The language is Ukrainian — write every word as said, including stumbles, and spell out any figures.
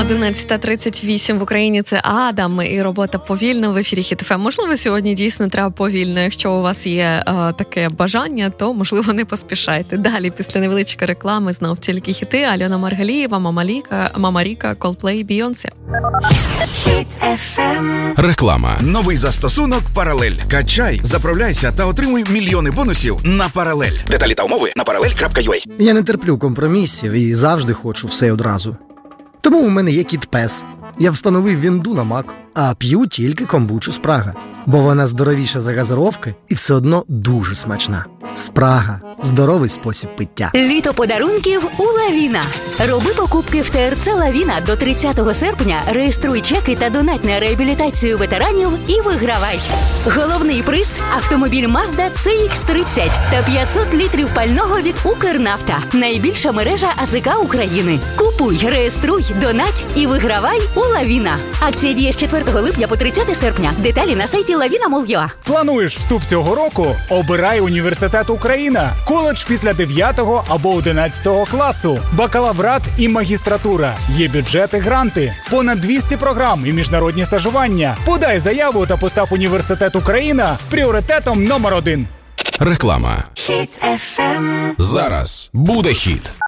одинадцята тридцять вісім в Україні. Це Адам і робота повільно в ефірі Хіт еф ем. Можливо, сьогодні дійсно треба повільно. Якщо у вас є е, таке бажання, то, можливо, не поспішайте. Далі, після невеличкої реклами, знов тільки хіти. Альона Маргалієва, Мама Ліка, Мама Ріка, Coldplay, Бейонсе. Хіт еф ем. Реклама. Новий застосунок «Паралель». Качай, заправляйся та отримуй мільйони бонусів на «Паралель». Деталі та умови на паралель крапка ю а. Я не терплю компромісів і завжди хочу все одразу. Тому у мене є кіт-пес. Я встановив вінду на Мак, а п'ю тільки комбучу Спрага. Бо вона здоровіша за газировки і все одно дуже смачна. Спрага – здоровий спосіб пиття. Літо подарунків у Лавіна. Роби покупки в те ер це Лавіна до тридцятого серпня, реєструй чеки та донать на реабілітацію ветеранів і вигравай. Головний приз – автомобіль Mazda це ікс тридцять та п'ятсот літрів пального від Укрнафта. Найбільша мережа а зе ка України. Купуй, реєструй, донать і вигравай у Лавіна. Акція діє з четвертого липня по тридцяте серпня. Деталі на сайті лавіна крапка мол крапка ю а. Плануєш вступ цього року? Обирай університет Україна. Коледж після дев'ятого або одинадцятого класу. Бакалаврат і магістратура. Є бюджети, гранти. Понад двісті програм і міжнародні стажування. Подай заяву та постав університет Україна пріоритетом номер один. Реклама. Хіт еф ем. Зараз буде хіт.